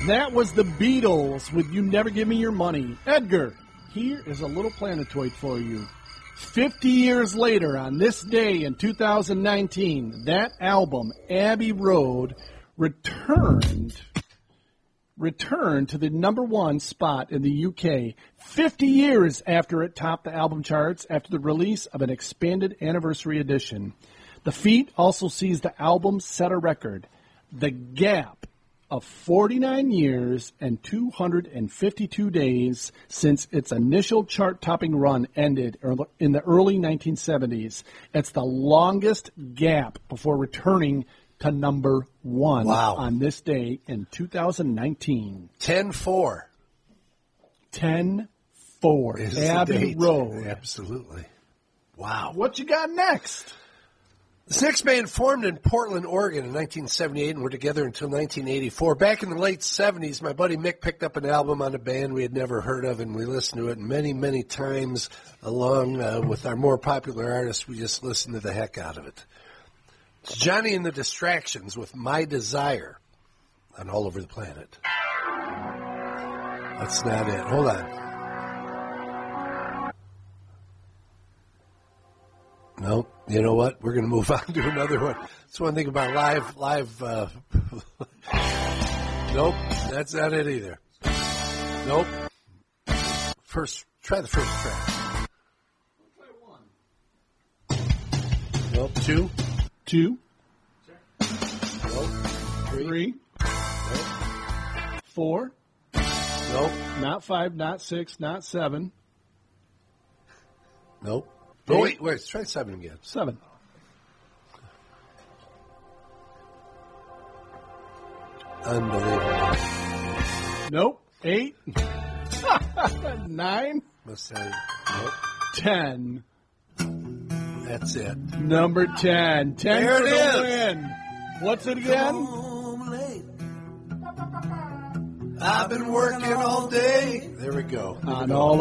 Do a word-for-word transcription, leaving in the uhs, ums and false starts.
That was the Beatles with You Never Give Me Your Money. Edgar, here is a little planetoid for you. Fifty years later, on this day in two thousand nineteen, that album, Abbey Road, returned returned to the number one spot in the U K. Fifty years after it topped the album charts after the release of an expanded anniversary edition. The feat also sees the album set a record. The gap of forty-nine years and two hundred fifty-two days since its initial chart-topping run ended in the early nineteen seventies. It's the longest gap before returning to number one wow. on this day in two thousand nineteen. ten four. ten four. Abbey Road. Absolutely. Wow. What you got next? The Six Band formed in Portland, Oregon in nineteen seventy-eight and were together until nineteen eighty-four. Back in the late seventies, my buddy Mick picked up an album on a band we had never heard of, and we listened to it many, many times along uh, with our more popular artists. We just listened to the heck out of it. It's Johnny and the Distractions with My Desire on All Over the Planet. That's not it. Hold on. Nope. You know what? We're going to move on to another one. That's one thing about live, live, uh, nope. That's not it either. Nope. First, try the first track. Try one. Nope. Two. Two. Nope. Three. Three. Nope. Four. Nope. Not five, not six, not seven. Nope. Oh, wait, wait. Let's try seven again. Seven. Unbelievable. Nope. Eight. Nine. Must say, nope. Ten. That's it. Number ten. Ten there for it the is. win. What's it again? I've been working all day. There we go. On all